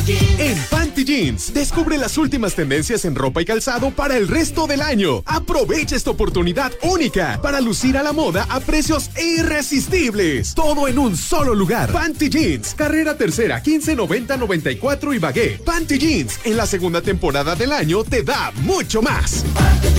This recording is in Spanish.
En Panty Jeans, descubre las últimas tendencias en ropa y calzado para el resto del año. Aprovecha esta oportunidad única para lucir a la moda a precios irresistibles. Todo en un solo lugar. Panty Jeans, carrera tercera, 1590-94 Ibagué. Panty Jeans, en la segunda temporada del año, te da mucho más.